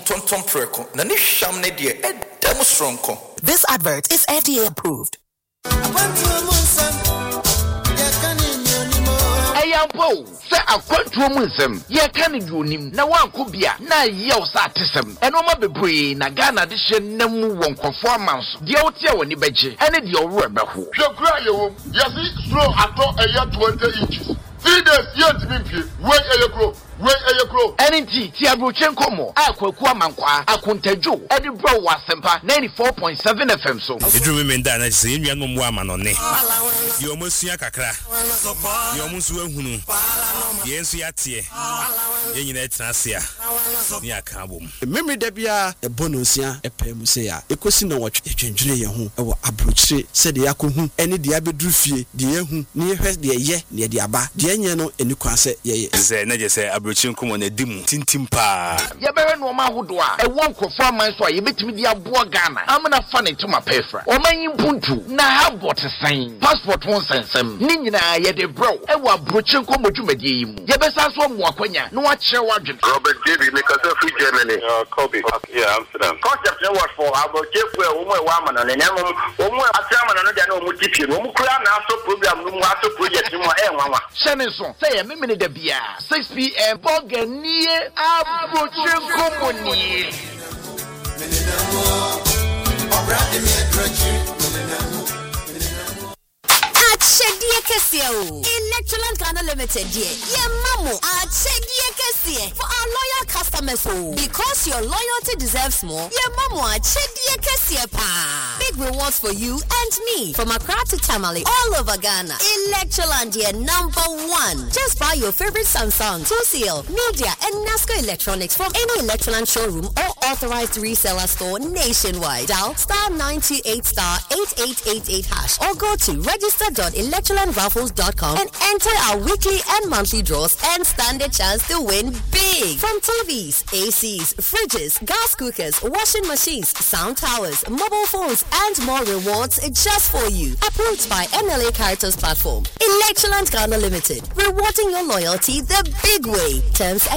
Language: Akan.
tonton preko na ne hwam ne de edam stronko. This advert is FDA approved. Ayampo se akwantuo mu nsem ye ka ne duonim na wanko bia na ye wo sa atesem enoma bebree na Ghana de hye namu wonkofo amanso de wote a woni beje ene de owro ebeho hwekura yewo yesi slow ato eya 20 inches 3 days yet bimfie we eyekro NNT ti abrochen komo akwaku amankwa akontajo edi bro wasempa 94.7 FM so edru me nda na se enua no mu amanone ye omosua kakra ye omusu ahunu ye nsu yate ye nyina etrase a ni aka bom memre da bia e bonosia epem se ya ekosi na wotwe etwendwene ye ho e wo abrochire se de yakohu ene de abedru fie de yehu ne yehwe de ye ne de aba de enye no eni kwase ye ze na je se abrochire komo na dimu tintim pa ye bere no ma hodo a e wonkofo aman so a ye betimi de abo Ghana amna fa ne tuma pefra o manyi puntu na habot sign passport won sensem ni nyina ye de bro e wo abrochire komo dwumade yi mu ye besa so mu akwanya no wa kire wadwen Robert David because of free Germany Kobe yeah Amsterdam concept no what for abrochire wo mu e wa amana ne nemu wo mu atiamana no de na wo mu tipie wo mu kura na aso program no mu aso project mu e nwanwa shene so say ye memene da bia 6 p.m. Boganie abrochire komo ni Achedie kesie o Electroland Ghana Limited die ye mamo achedie kesie for our loyal customers o because your loyalty deserves more ye mamo achedie kesie pa big rewards for you and me from Accra to Tamale all over Ghana Electroland die #1 just buy your favorite Samsung TCL Media and Nasco Electronics from any Electroland showroom or authorized reseller store nationwide dial *928*8888# or go to register.electrolandraffles.com and enter our weekly and monthly draws and stand a chance to win big. From TVs, ACs, fridges, gas cookers, washing machines, sound towers, mobile phones, and more rewards just for you. Approved by NLA Caritas Platform. Electroland Ghana Limited. Rewarding your loyalty the big way. Terms